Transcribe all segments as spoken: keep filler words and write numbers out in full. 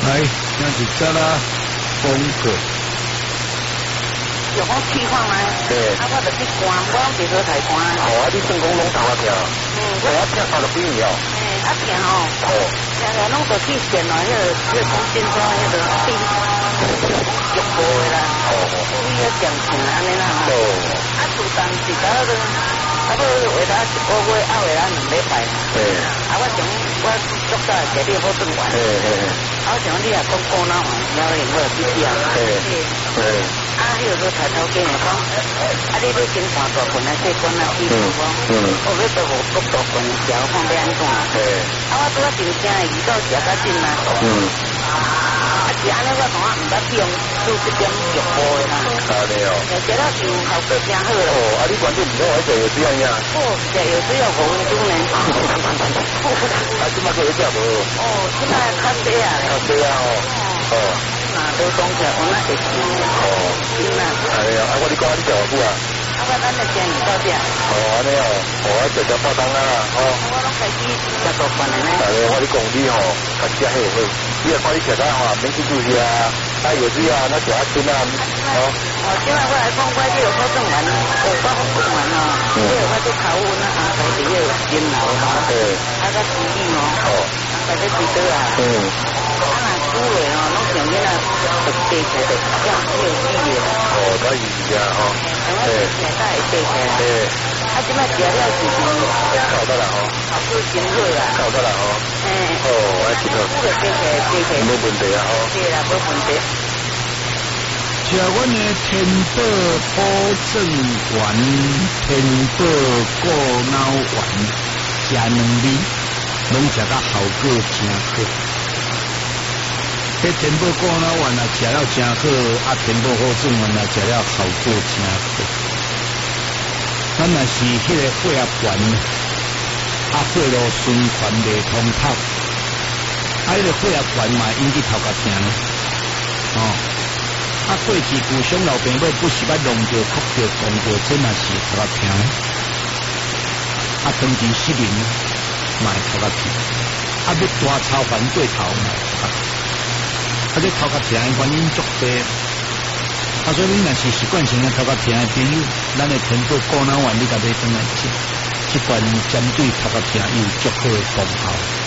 来，那是再啦，风格。 有讲气况吗？ 对。 啊，我就去关，我拢袂好抬关。 哦，啊，你算讲拢头啊听？ 嗯， 我啊听三十几年哦。 嗯，啊听哦。 哦。 听听拢就去电脑，迄个迄个讲电话，迄个飞玉波的啦。哦。有迄个奖钱安尼啦。哦。啊，自动是搞到都，啊，不为他一个月，啊为他两礼拜。 对。 啊，我想我做到这里好转完。 嘿嘿嘿。 啊，我想你也讲过那嘛，了用我去听。 嘿。嘿。 啊，迄个抬头见的讲，啊，你要先看大群啊，细管啊，医生讲， 嗯， 我要做五国大群条，看要安怎？ 嘿， 啊，我拄仔真正遇到食较紧啦， 嗯， 啊，是安尼我同我毋捌用做这点药物的啦， 啊对哦， 食了就效果真好咯。 哦，啊，你关键唔讲我食药水啊呀？ 哦，食药水要五分钟呢。 啊，即摆个有食无？ 哦，即摆较济啊。 较济啊哦，哦。 那都讲起来，我那会吃哦，真啊！ 哎呀，啊，我你讲你食偌久啊？ 啊，我咱就先遇到这。 哦，安尼哦，哦，啊，食食八工啊，哦。 我拢开始食大饭的呢。 哎呀，我你讲你吼，较食迄好，你若看你食得吼，免去注意啊，啊，药水啊，那食啊轻啊，哦。 哦，今晚我来讲，我这有好正完，我我好正完哦，这有我这考问啊，啊，在这个金楼哈， 对， 啊，个基地哦，哦，在这几多啊？ 嗯。 啊，那煮的哦，拢上面啊，就白起来，这样有意义的。 哦，那意义啊，吼。 对。现在会白起来。对。啊，今摆食了是是。 靠得啦吼。 好是真好啦。靠得啦吼。 嗯。 哦，我知道。 煮的白起来，白起来。 没问题啊，吼。 对啦，没问题。 食阮的天宝保证丸、天宝过脑丸、加两味，拢食到效果真好。这天宝过脑丸啊，食了真好；啊，天宝保证丸啊，食了效果真好。咱若是迄个血压悬，啊，血路循环袂通透，啊，迄个血压悬嘛，引起头壳疼哦。啊，过去旧伤老病母不是捌弄着、哭着、讲着，这嘛是头壳疼。啊，长期失眠，嘛会头壳疼。啊，要大操烦过头嘛，头壳疼。啊，这头壳疼的原因足多。啊，所以你若是习惯性的头壳疼的朋友，咱的天宝过脑丸你甲买转来食，这款针对头壳疼有足好的功效。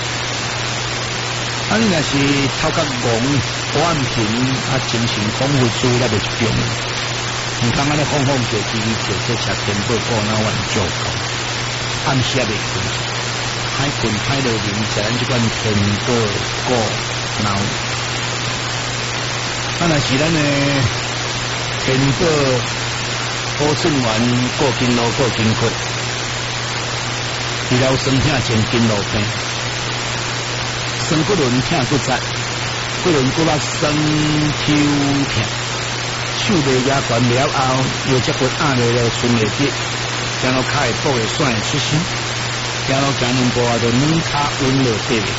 啊，你若是头壳戆、眼平啊，精神恍惚出那个重，你看安尼晃晃着、滴滴着，这吃天宝过脑丸足够。暗时也袂困，海困海落眠，食咱这款天宝过脑。啊，若是咱的天宝保证丸过筋路过筋骨，治疗酸痛前筋路病。酸骨轮痛骨折，骨轮骨啊酸抽痛，手袂压悬了后，腰脊骨压落了顺袂直，然后脚会跛会酸会出声，然后行两步啊就软脚稳落地袂。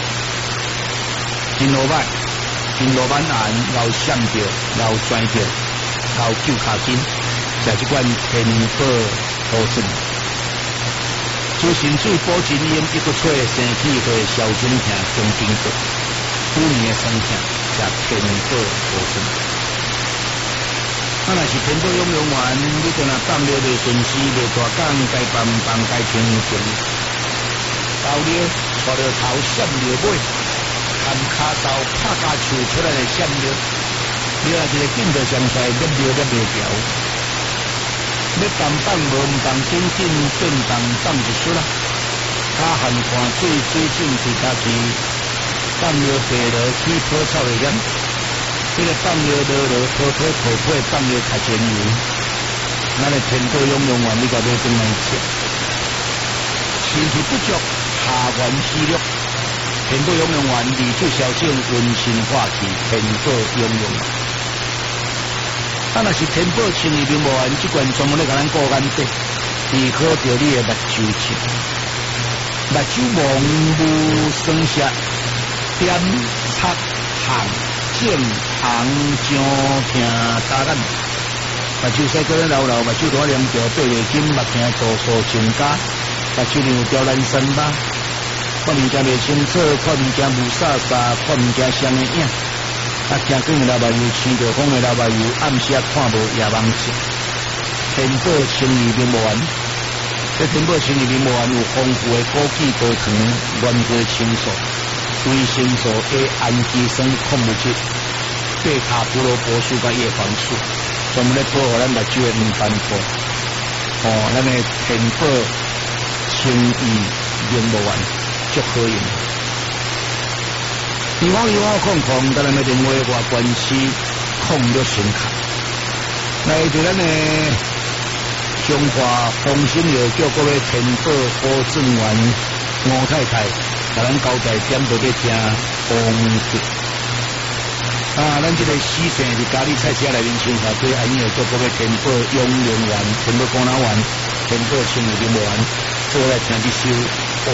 筋路歹，筋路慢按，老闪着，老拽着，老揪脚筋，食这款天宝保证。主神水保真饮，一个吹生气会小心痛、中筋骨、不年的酸痛，食天宝保证。啊，若是天宝养养丸，你若若放尿袂顺时，袂大讲该放放该停停，到了带着头闪尿尾，含骹头拍骹手出来的闪尿，你若一个劲着上菜，尿尿尿袂掉。要放放无唔放紧紧，变放放一出啦。他含汗水水浸伫家己，放尿白落去泡草的盐，这个放尿落落泡泡泡泡，放尿较咸油。咱的天宝养养丸，你甲要转来食。身体不足，下元气力。天宝养养丸，利水消肿，温心化气。天宝养养丸。啊，若是天宝清理并无完，即款专门咧甲咱顾眼底，治好着你的目睭青，目睭蒙雾酸涩，点擦汗肿红肿疼打眼，目睭细个老老，目睭大黏着，闭袂紧，目镜度数增加，目睭有刁难神吧， 看物件袂清楚，看物件无煞煞，看物件像个影。啊，行过的老目油，青着风的老目油，暗时啊看无夜盲色。天宝青鱼面无完，这天宝青鱼面无完有丰富的枸杞高糖、原果青素、维生素 A、氨基酸、矿物质、贝塔胡萝卜素甲叶黄素，专门咧保护咱目睭的黄斑部。哦，咱的天宝青鱼面无完，足好用。电话幺五空空，咱们电话外关系空六显卡。来就咱的中华丰兴药叫各位天宝保证员吴太太，甲咱交代点到要听风水。啊，咱这个西城是咖喱菜车来临清茶对安尼叫各位天宝永联园、天宝广南园、天宝青年园，做来听这首。